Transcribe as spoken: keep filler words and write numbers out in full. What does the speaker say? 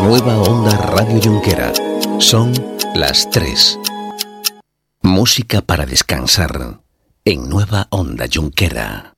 Nueva Onda Radio Junquera. Son las tres. Música para descansar en Nueva Onda Junquera.